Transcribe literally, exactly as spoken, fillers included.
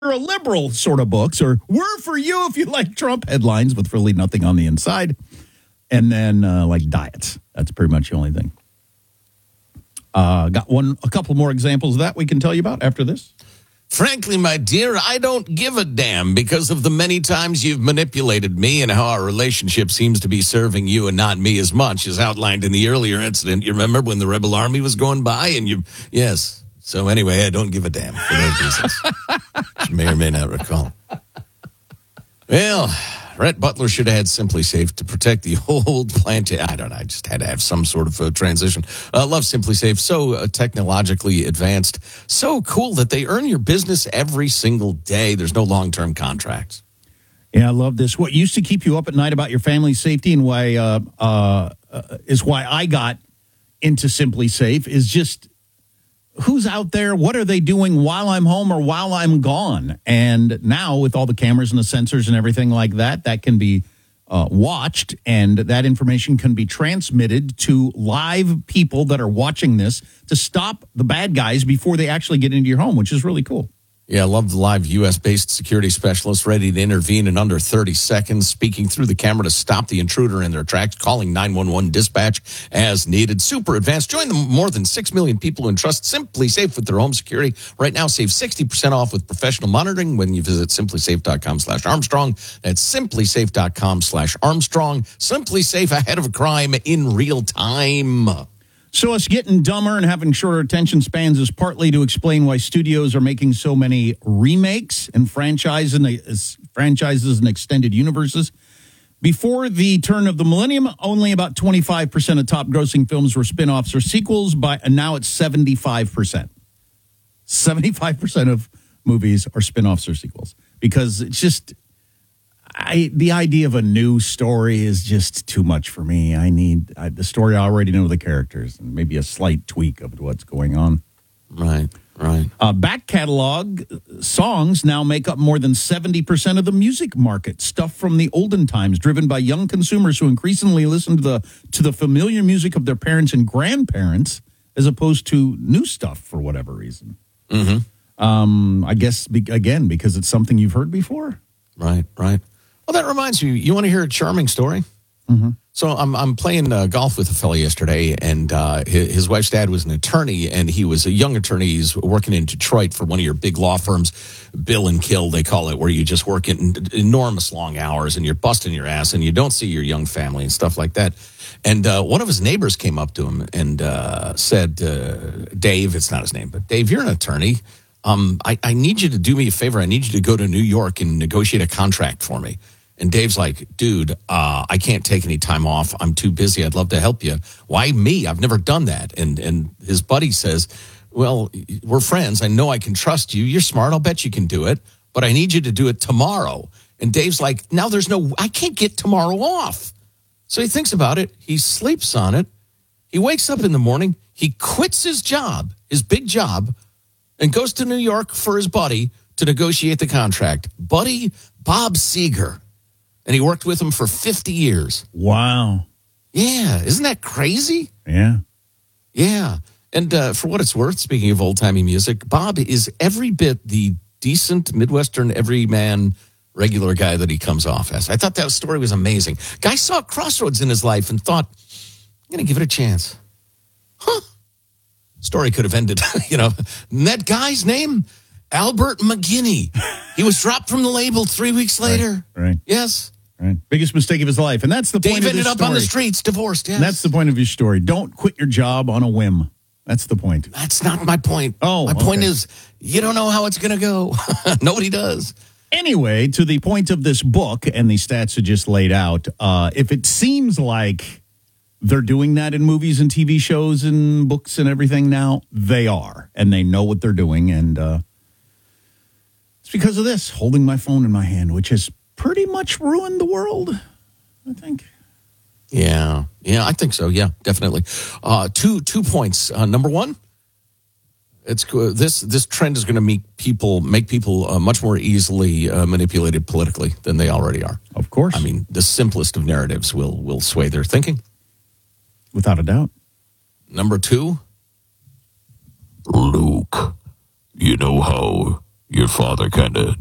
a liberal sort of books, or we're for you if you like Trump headlines with really nothing on the inside. And then uh, like diets. That's pretty much the only thing. Uh, got one, a couple more examples of that we can tell you about after this. Frankly, my dear, I don't give a damn because of the many times you've manipulated me and how our relationship seems to be serving you and not me as much as outlined in the earlier incident. You remember when the Rebel Army was going by and you, yes. So anyway, I don't give a damn for those reasons. You may or may not recall. Well, Rhett Butler should have had Simply Safe to protect the old plant. I don't know. I just had to have some sort of a transition. I uh, love Simply Safe. So uh, technologically advanced. So cool that they earn your business every single day. There's no long-term contracts. Yeah, I love this. What used to keep you up at night about your family's safety and why uh, uh, uh, is why I got into Simply Safe is just who's out there, what are they doing while I'm home or while I'm gone? And now with all the cameras and the sensors and everything like that, that can be uh, watched, and that information can be transmitted to live people that are watching this to stop the bad guys before they actually get into your home, which is really cool. Yeah, I love the live U S-based security specialists ready to intervene in under thirty seconds, speaking through the camera to stop the intruder in their tracks, calling nine one one dispatch as needed. Super advanced. Join the more than six million people who entrust Simply Safe with their home security. Right now, save sixty percent off with professional monitoring when you visit simplysafe.com slash Armstrong. That's simplysafe.com slash Armstrong. Simply Safe, ahead of a crime in real time. So us getting dumber and having shorter attention spans is partly to explain why studios are making so many remakes and franchises and, franchises and extended universes. Before the turn of the millennium, only about twenty-five percent of top-grossing films were spin-offs or sequels, but now it's seventy-five percent. seventy-five percent of movies are spin-offs or sequels because it's just... I, the idea of a new story is just too much for me. I need I, the story. I already know the characters and maybe a slight tweak of what's going on. Right, right. Uh, back catalog songs now make up more than seventy percent of the music market. Stuff from the olden times, driven by young consumers who increasingly listen to the to the familiar music of their parents and grandparents, as opposed to new stuff for whatever reason. Mm-hmm. Um, I guess be, again because it's something you've heard before. Right, right. Well, that reminds me, you want to hear a charming story? Mm-hmm. So I'm I'm playing uh, golf with a fella yesterday, and uh, his, his wife's dad was an attorney, and he was a young attorney. He's working in Detroit for one of your big law firms, Bill and Kill, they call it, where you just work in enormous long hours, and you're busting your ass, and you don't see your young family and stuff like that. And uh, one of his neighbors came up to him and uh, said, uh, Dave, it's not his name, but Dave, you're an attorney. Um, I, I need you to do me a favor. I need you to go to New York and negotiate a contract for me. And Dave's like, dude, uh, I can't take any time off. I'm too busy. I'd love to help you. Why me? I've never done that. And and his buddy says, well, we're friends. I know I can trust you. You're smart. I'll bet you can do it. But I need you to do it tomorrow. And Dave's like, now there's no, I can't get tomorrow off. So he thinks about it. He sleeps on it. He wakes up in the morning. He quits his job, his big job, and goes to New York for his buddy to negotiate the contract. Buddy Bob Seger. And he worked with him for fifty years. Wow. Yeah. Isn't that crazy? Yeah. Yeah. And uh, for what it's worth, speaking of old-timey music, Bob is every bit the decent Midwestern everyman regular guy that he comes off as. I thought that story was amazing. Guy saw a crossroads in his life and thought, I'm going to give it a chance. Huh. Story could have ended, you know. And that guy's name, Albert McGinney. He was dropped from the label three weeks later. Right. right. Yes. Right. Biggest mistake of his life. And that's the Dave point of ended this up story. on the streets, divorced, yes. And that's the point of your story. Don't quit your job on a whim. That's the point. That's not my point. Oh, My point okay. is, you don't know how it's going to go. Nobody does. Anyway, to the point of this book and the stats I just laid out, uh, if it seems like they're doing that in movies and T V shows and books and everything now, they are. And they know what they're doing. And uh, it's because of this, holding my phone in my hand, which has pretty much ruined the world, I think. Yeah. Yeah, I think so. Yeah, definitely. Uh, two two points. Uh, number one, it's uh, this this trend is going to make people make people uh, much more easily uh, manipulated politically than they already are. Of course. I mean, the simplest of narratives will will sway their thinking. Without a doubt. Number two, Luke, you know how your father kind of